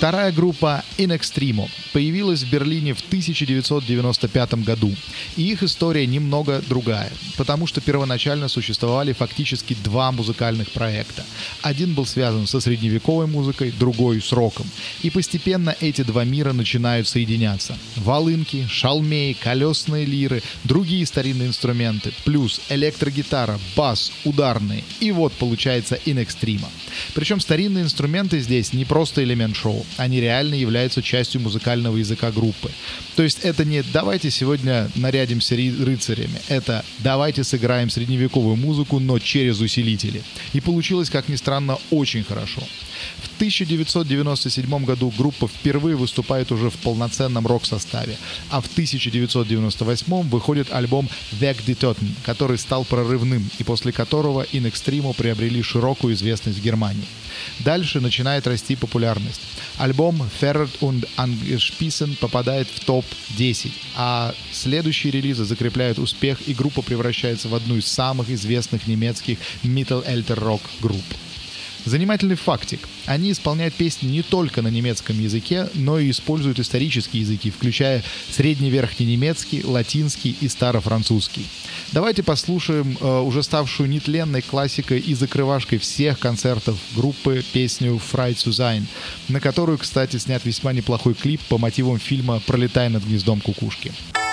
Вторая группа In Extremo появилась в Берлине в 1995 году. И их история немного другая, потому что первоначально существовали фактически два музыкальных проекта. Один был связан со средневековой музыкой, другой с роком. И постепенно эти два мира начинают соединяться. Волынки, шалмеи, колесные лиры, другие старинные инструменты, плюс электрогитара, бас, ударные. И вот получается In Extremo. Причем старинные инструменты здесь не просто элемент шоу, они реально являются частью музыкального языка группы. То есть это не «давайте сегодня нарядимся рыцарями», это «давайте сыграем средневековую музыку, но через усилители». И получилось, как ни странно, очень хорошо. В 1997 году группа впервые выступает уже в полноценном рок-составе, а в 1998 выходит альбом Weg die Toten, который стал прорывным и после которого In Extremo приобрели широкую известность в Германии. Дальше начинает расти популярность. Альбом Verrückt und Angespissen попадает в топ-10, а следующие релизы закрепляют успех, и группа превращается в одну из самых известных немецких Mittelalter-Rock групп. Занимательный фактик. Они исполняют песни не только на немецком языке, но и используют исторические языки, включая средневерхненемецкий, латинский и старофранцузский. Давайте послушаем уже ставшую нетленной классикой и закрывашкой всех концертов группы песню «Frei zu sein», на которую, кстати, снят весьма неплохой клип по мотивам фильма «Пролетая над гнездом кукушки».